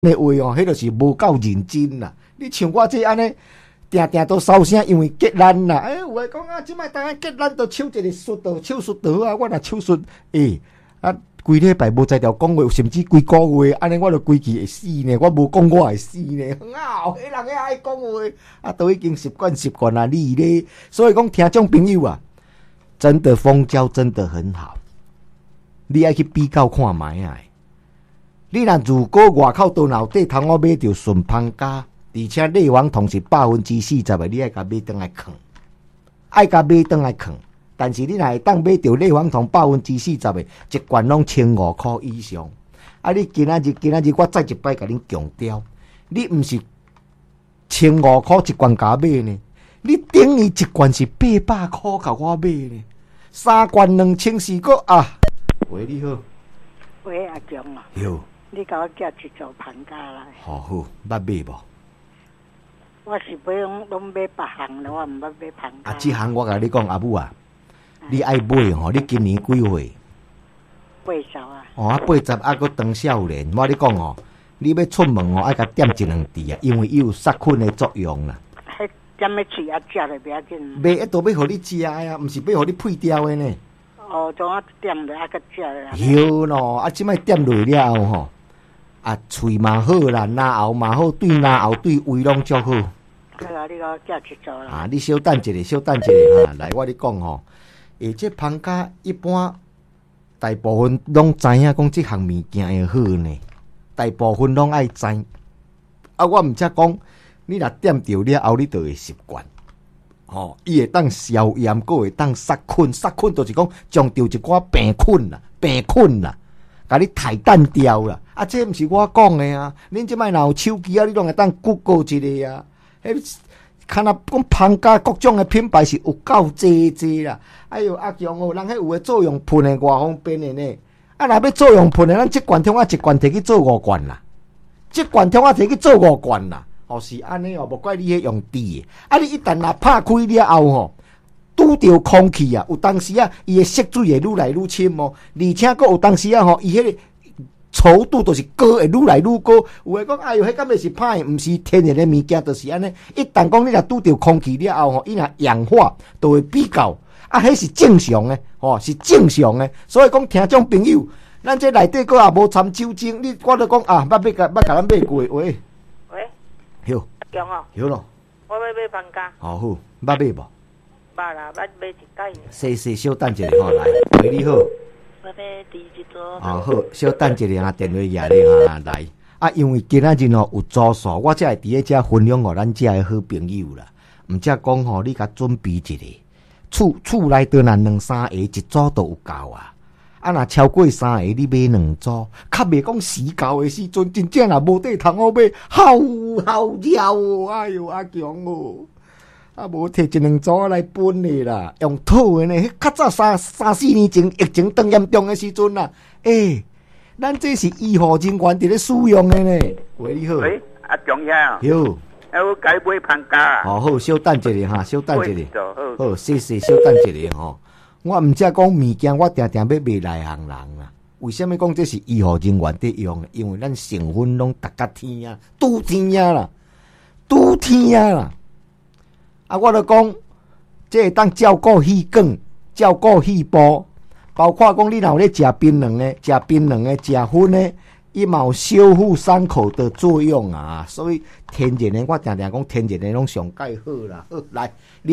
的话哦，迄就是无够认真啦。你像我这安尼，定定都烧声，因为结烂啦。有诶讲啊，即摆当然结烂，都手一个术道，手术就好啊。我若手术，规礼拜无才调讲话，甚至规个月，安尼我著规期会死呢。我无讲我会死呢。迄人爱讲话，都已经习惯啦。你咧，所以讲听众朋友啊，真的蜂胶真的很好，你爱去比较看卖啊。你若如果外口都脑底通我买着顺芳家，而且内黄酮是40%的，你爱甲买倒来藏，爱甲买倒来藏。但是你若会当买着内黄酮40%的，一罐拢1500块以上。你今仔日我再一摆甲恁强调，你毋是1500块一罐甲买呢，你等于一罐是800块甲我买呢，3罐2400个啊！喂，你好。 喂，阿强啊。 有。 你甲我寄一组芳家来。 好，捌买无？ 我是买拢买别行的，我毋捌买芳家。 这行我甲你讲，阿母啊。你爱买吼，你今年几岁 ？80啊。 80还阁当少年。我你讲吼，你要出门吼，爱甲点一两滴啊，因为伊有杀菌的作用啦。 迄点要喙啊，食了不要紧。 袂，都要互你食呀，毋是要互你配掉的呢。 怎啊点了啊？甲食了。 有咯，即摆点落了后吼，喙嘛好啦，牙喉嘛好，对牙喉对胃拢足好。好啊，你甲我寄一组啦。 你稍等一下哈，来我你讲吼。这芳家一般大部分拢知影讲这项物件会好呢，大部分拢爱知。我毋则讲，你若点着了后，你就会习惯。伊会当消炎，阁会当杀菌，杀菌就是讲将着一寡病菌啦，甲你汰淡掉啦。这毋是我讲的啊，恁即摆若有手机啊，你拢会当 Google 一下啊。看若讲芳家各种的品牌是有够济啦。哎呦，阿强哦，人迄有诶作用喷诶偌方便诶呢。若要作用喷诶，咱即罐通一罐摕去做5罐啦，即罐通摕去做5罐啦。是安尼哦，无怪你迄用滴诶。你一旦若拍开了后吼，拄着空气啊，有当时啊，伊诶色水会愈来愈深哦，而且佫有当时啊吼，伊迄个稠度就是高，会愈来愈高。有诶讲，哎呦，迄敢会是歹，毋是天然诶物件，就是安尼。一旦讲你若拄着空气了后吼，伊若氧化，就会比较。迄是正常诶，是正常诶。所以讲，听众朋友，咱这内底佫也无掺酒精，我就讲啊，捌甲咱买过。喂，有， 强哦， 有咯。 我要买芳家。 好，捌买无？ 捌啦，捌买一袋。 细小等一下吼，来，喂，你好。 我要第一组。 好，小等一下电话压你来。因为今仔日有组数，我才会伫咧遮分享互咱遮诶好朋友啦。毋则讲吼，你甲准备一下。厝内头若2-3下一组都有够啊！若超过3下，你买2组，较袂讲死到的时阵，真正若无地通好买，好绕哦！哎呦，阿强哦，无摕1-2组来分的啦，用套的呢。较早3-4年前疫情当严重的时阵啦，咱这是医护人员伫咧使用的呢。喂，你好。 喂，阿强呀。 有。 我该买芳家。 好，小等一下哈，小等一下。好，谢，小等一下吼。我毋则讲物件，我定定要卖内行人啦。为什么讲这是医护人员伫用？因为咱成分拢达甲天啊，拄天啦。我就讲，这会当照顾气管，照顾气部，包括讲你若有咧食槟榔的、食薰的。伊嘛有修复伤口的作用啊，所以天然的我常常讲天然的拢上介好啦。好，来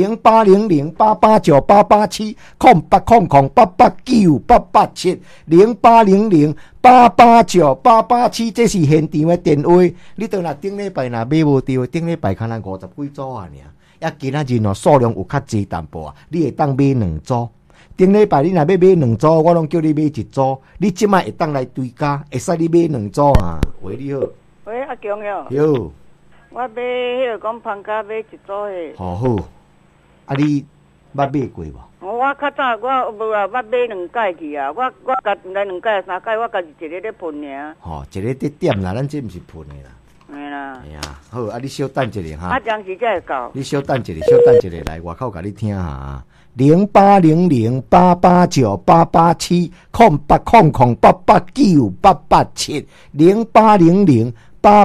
0800889887，0800889887，0800889887，这是现场的电话。你倒若顶礼拜若买无着，顶礼拜可能50几组啊尔，今仔日数量有较济淡薄啊，你会当买2组。顶礼拜你若要买2组，我拢叫你买1组。你即摆会当来对价，会使你买2组啊。喂，你好。 喂，阿强哟。 有。 我买迄个讲芳家买1组诶。 好。你捌买过无？ 我较早我无啊，捌买2届去啊。我家来2届3届，我家己一个咧喷尔。 一个伫点啦，咱这毋是喷的啦。 嘿啦。 哎呀，好，你稍等一下哈。 暂时才会到。 你稍等一下，来外口甲你听下。0800889887，0800889887，0800